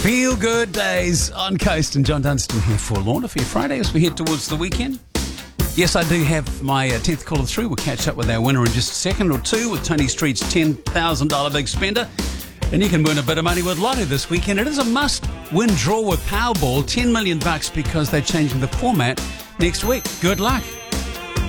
Feel good days on Coast, and John Dunstan here for Lawn Affair Friday as we head towards the weekend. Yes, I do have my 10th caller through. We'll catch up with our winner in just a second or two with Tony Street's $10,000 big spender. And you can win a bit of money with Lotto this weekend. It is a must-win draw with Powerball, $10 million because they're changing the format next week. Good luck.